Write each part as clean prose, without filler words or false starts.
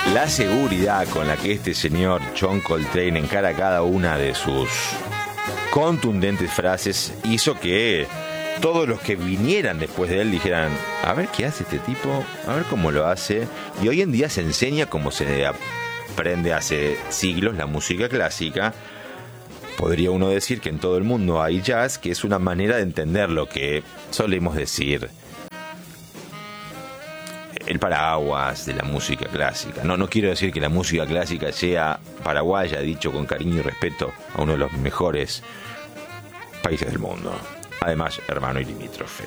La seguridad con la que este señor John Coltrane encara cada una de sus contundentes frases hizo que todos los que vinieran después de él dijeran: a ver qué hace este tipo, a ver cómo lo hace. Y hoy en día se enseña como se aprende hace siglos la música clásica. Podría uno decir que en todo el mundo hay jazz, que es una manera de entender lo que solemos decir el paraguas de la música clásica. No quiero decir que la música clásica sea paraguaya, dicho con cariño y respeto a uno de los mejores países del mundo. Además, hermano y limítrofe.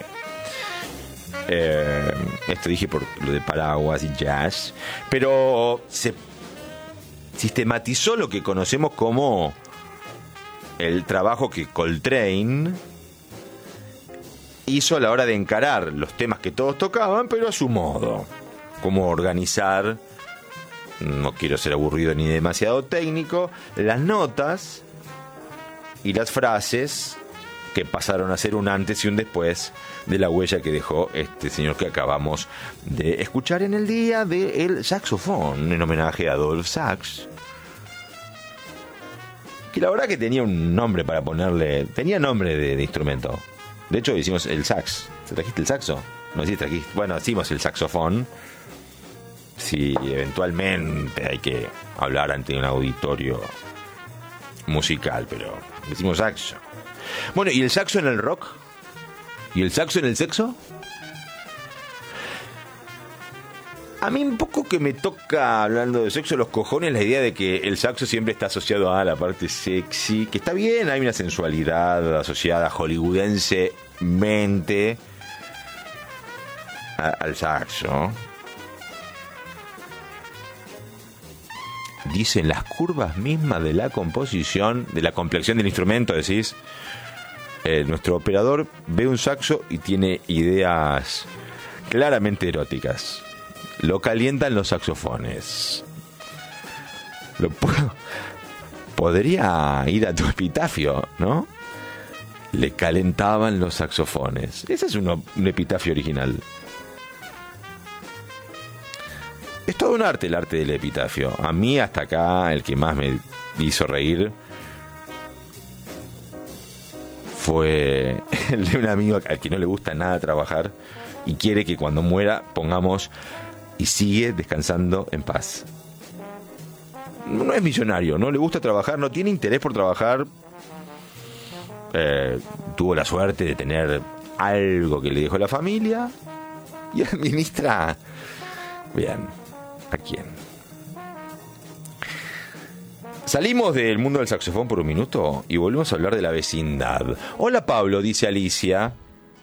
Esto dije por lo de paraguas y jazz. Pero se sistematizó lo que conocemos como el trabajo que Coltrane hizo a la hora de encarar los temas que todos tocaban, pero a su modo. Cómo organizar, no quiero ser aburrido ni demasiado técnico, las notas y las frases que pasaron a ser un antes y un después de la huella que dejó este señor que acabamos de escuchar en el día del saxofón, en homenaje a Adolphe Sax, que la verdad que tenía un nombre para ponerle, tenía nombre de instrumento. De hecho hicimos el sax. ¿Te trajiste el saxo? No, sí trajiste. Bueno, hicimos el saxofón. Si eventualmente hay que hablar ante un auditorio musical, pero decimos saxo. Bueno, ¿y el saxo en el rock? ¿Y el saxo en el sexo? A mí un poco que me toca, hablando de sexo, los cojones, la idea de que el saxo siempre está asociado a la parte sexy, que está bien, hay una sensualidad asociada hollywoodensemente al saxo. Dicen las curvas mismas de la composición, de la complexión del instrumento, decís. Nuestro operador ve un saxo y tiene ideas claramente eróticas. Lo calientan los saxofones. Podría ir a tu epitafio, ¿no? Le calentaban los saxofones. Ese es un epitafio original. Es todo un arte, el arte del epitafio. A mí hasta acá el que más me hizo reír fue el de un amigo al que no le gusta nada trabajar y quiere que cuando muera pongamos: y sigue descansando en paz. No es millonario, no le gusta trabajar, no tiene interés por trabajar. Tuvo la suerte de tener algo que le dejó la familia y administra bien. ¿A quién? Salimos del mundo del saxofón por un minuto y volvemos a hablar de la vecindad. Hola Pablo, dice Alicia.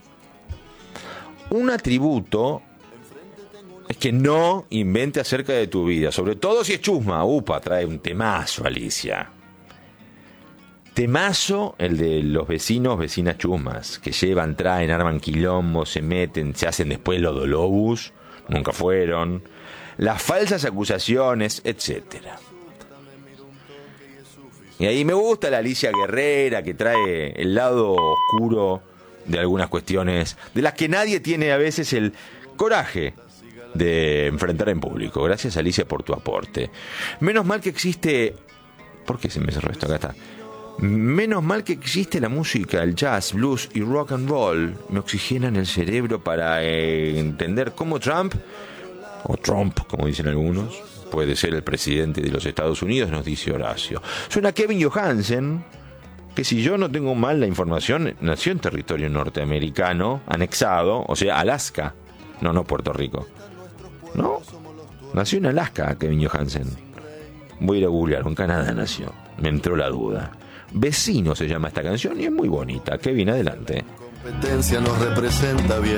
Un atributo es que no invente acerca de tu vida, sobre todo si es chusma. Upa, trae un temazo, Alicia. Temazo el de los vecinos, vecinas chusmas, que llevan, traen, arman quilombo, se meten, se hacen después los dolobus, nunca fueron, las falsas acusaciones, etcétera. Y ahí me gusta la Alicia Guerrera, que trae el lado oscuro de algunas cuestiones, de las que nadie tiene a veces el coraje de enfrentar en público. Gracias, Alicia, por tu aporte. Menos mal que existe... ¿Por qué se me cerró esto? Acá está. Menos mal que existe la música, el jazz, blues y rock and roll. Me oxigenan el cerebro para entender cómo Trump, o Trump, como dicen algunos, puede ser el presidente de los Estados Unidos, nos dice Horacio. Suena Kevin Johansen, que si yo no tengo mal la información, nació en territorio norteamericano, anexado, o sea, Alaska. No Puerto Rico. ¿No? Nació en Alaska, Kevin Johansen. Voy a ir a googlear, en Canadá nació. Me entró la duda. Vecino se llama esta canción y es muy bonita. Kevin, adelante. Competencia nos representa bien.